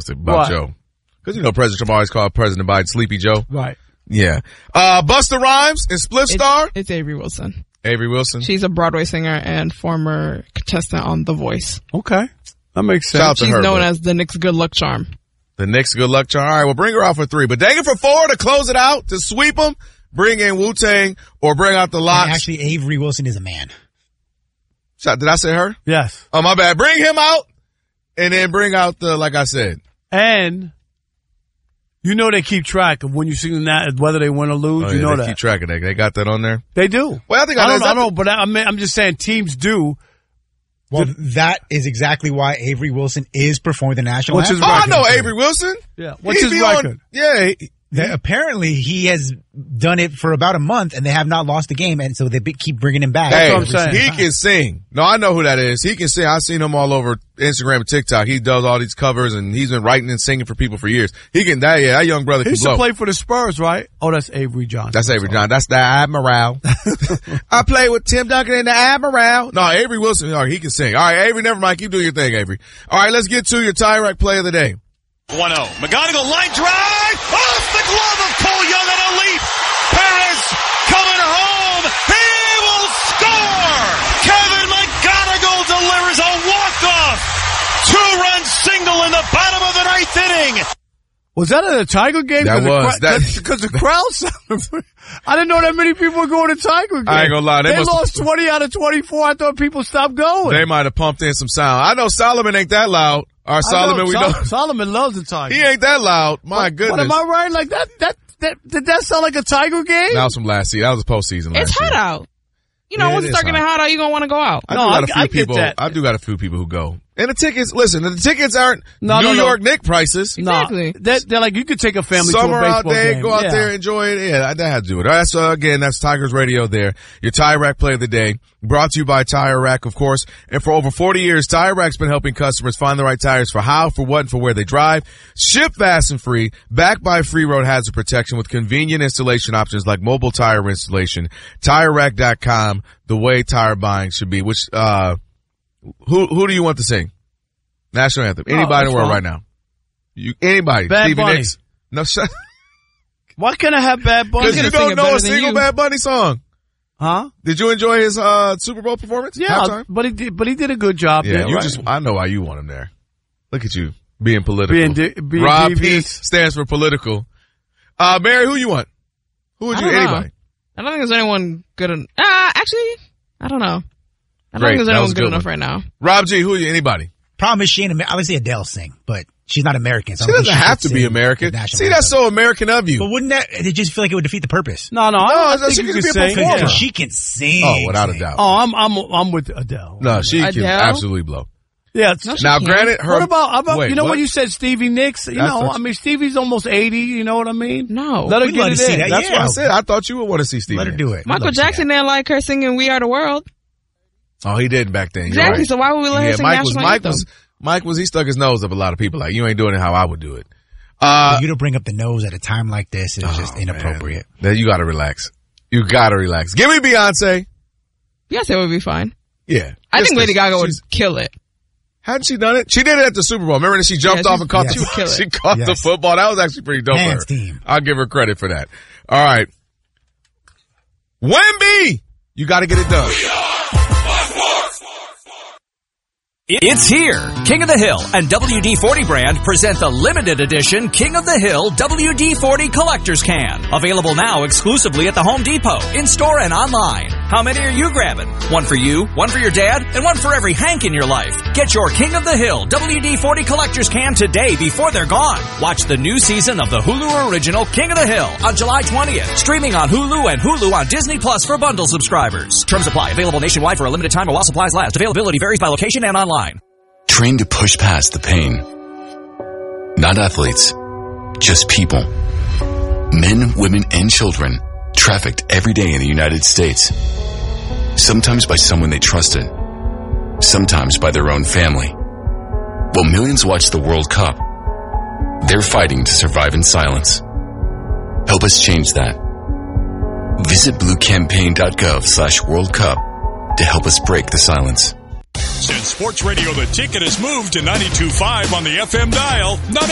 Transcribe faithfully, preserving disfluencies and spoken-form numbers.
about What? Joe. Because, you know, President Trump always called President Biden Sleepy Joe. Right. Yeah. Uh, Busta Rhymes and Spliff Star. It's, it's Avery Wilson. Avery Wilson. She's a Broadway singer and former contestant on The Voice. Okay. That makes sense. Shout out to She's her, known but- as the Knicks' good luck charm. The Knicks good luck charm. All right, well, bring her out for three. But dang it for four to close it out, to sweep them, bring in Wu-Tang, or bring out the locks. And actually, Avery Wilson is a man. Shout- Did I say her? Yes. Oh, my bad. Bring him out, and then bring out the, like I said. And you know they keep track of when you sing that, whether they win or lose. Oh, you yeah, know they that. keep track of that. They got that on there? They do. Well, I think I, I don't, know. I don't know, but I, I mean, I'm just saying teams do. Well, that is exactly why Avery Wilson is performing the national What's anthem. Oh, I record? know Avery Wilson. Yeah. What's He his be on- record? yeah. he- That apparently, he has done it for about a month, and they have not lost a game, and so they be, keep bringing him back. Hey, what I'm saying. he can sing. No, I know who that is. He can sing. I've seen him all over Instagram and TikTok. He does all these covers, and he's been writing and singing for people for years. He can, that, yeah, that young brother He can used to blow. play for the Spurs, right? Oh, that's Avery Johnson. That's Avery John. That's the Admiral. I play with Tim Duncan and the Admiral. No, Avery Wilson, all right, he can sing. All right, Avery, never mind. Keep doing your thing, Avery. All right, let's get to your Tyrek play of the day. one oh. McGonigal line drive off the glove of Cole Young on a leap. Perez coming home. He will score. Kevin McGonigal delivers a walk-off. Two-run single in the bottom of the ninth inning. Was that at a Tiger game? That Cause was. The, That- Because the crowd sounded. I didn't know that many people were going to Tiger games. I ain't gonna lie, they They, must- lost twenty out of twenty-four. I thought people stopped going. They might have pumped in some sound. I know Solomon ain't that loud. Our I Solomon, we Sol- know. Solomon loves the Tiger. He ain't that loud. My But- goodness. But am I right? Like that, that, that, did that sound like a Tiger game? That was from last season. That was a postseason last It's hot year. out. You know, Yeah, once it it is start getting hot. hot out, you're going to want to go out. I No, do got I- a few I get people. that. I do got a few people who go. And the tickets, listen, the tickets aren't No, New no, no. York Knicks prices. Exactly. Nah, they're, they're like, you could take a family Summer to a out baseball there, game. go out Yeah. there, enjoy it. Yeah, that had to do it. That's, uh, again, that's Tigers Radio there. Your Tire Rack play of the day. Brought to you by Tire Rack, of course. And for over forty years, Tire Rack's been helping customers find the right tires for how, for what, and for where they drive. Ship fast and free. Backed by free road hazard protection with convenient installation options like mobile tire installation. Tire Rack dot com, the way tire buying should be. Which, uh, who, who do you want to sing? National anthem. Oh, Anybody in the that's world fine. right now? You, anybody. Bad Stevie Bunny. Nicks? No, shut. Why can't I have Bad Bunny? Because you gonna sing don't it know better a than single you. Bad Bunny song. Huh? Did you enjoy his uh Super Bowl performance? Yeah, Halftime? but he did, but he did a good job. Yeah, there, you right? just, I know why you want him there. Look at you, being political. Being de- being Rob P devious. stands for political. Uh, Mary, who you want? Who would I you, don't know. anybody? I don't think there's anyone good enough. Ah, actually, I don't know. I don't Great, think there's that anyone was a good, good enough one. right now. Rob G, who are you, anybody? Problem is, she ain't, Amer- I would say Adele sing, but she's not American. So I She don't think doesn't have should to be sing American. the national See, that's anthem. so American of you. But wouldn't that, it just feel like it would defeat the purpose? No, no, I, No, I she think can you just can be a sing. performer. Yeah. She can sing. Oh, without a sing. doubt. Oh, I'm I'm I'm with Adele. No, she can Adele? absolutely blow. Yeah. it's- No, she Now, can't. granted, her. what about, how about wait, you know what? when you said Stevie Nicks? You That's know, what- I mean Stevie's almost eighty. You know what I mean? No. Let her We'd get love it to see in. that, That's yeah. what I said. I thought you would want to see Stevie. Let her Nicks. do it. Michael We'd love to see Jackson didn't like her singing We Are the World. Oh, he did back then. You're Exactly, right. so why would we let her Yeah, sing Mike was, national Mike anthem? was, Mike was, he stuck his nose up a lot of people. Like, you ain't doing it how I would do it. that. Uh, For you to bring up the nose at a time like this is just oh, inappropriate. man. Then you gotta relax. You gotta relax. Give me Beyonce. Beyonce would be fine. Yeah. I Just think Lady 'cause Gaga would she's- kill it. Hadn't she done it? She did it at the Super Bowl. Remember that she jumped Yeah, off she- and caught yeah, the, she would kill it. she caught the Yes. football. That was actually pretty dope. Hands for her. team. I'll give her credit for that. All right. Wemby! You gotta get it done. It's here! King of the Hill and W D forty brand present the limited edition King of the Hill W D forty Collector's Can. Available now exclusively at the Home Depot, in-store and online. How many are you grabbing? One for you, one for your dad, and one for every Hank in your life. Get your King of the Hill W D forty Collector's Can today before they're gone. Watch the new season of the Hulu original King of the Hill on July twentieth. Streaming on Hulu and Hulu on Disney Plus for bundle subscribers. Terms apply. Available nationwide for a limited time while supplies last. Availability varies by location and online. Trained to push past the pain. Not athletes, just people. Men, women, and children trafficked every day in the United States. Sometimes by someone they trusted. Sometimes by their own family. While millions watch the World Cup, they're fighting to survive in silence. Help us change that. Visit bluecampaign.gov slash World Cup to help us break the silence. Since Sports Radio The Ticket has moved to ninety-two point five on the F M dial, not